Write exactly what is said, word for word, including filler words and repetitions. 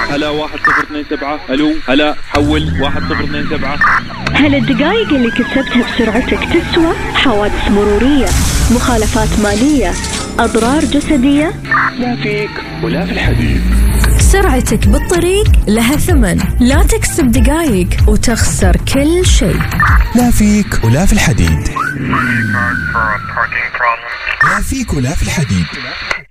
هلا واحد صفر اثنين سبعة. ألو هلا حول واحد صفر اثنين سبعة. هل الدقائق اللي كسبتها بسرعتك تسوى؟ حوادث مرورية، مخالفات مالية، أضرار جسدية؟ لا فيك ولا في الحديد. سرعتك بالطريق لها ثمن، لا تكسب دقائق وتخسر كل شيء. لا فيك ولا في الحديد. لا فيك ولا في الحديد.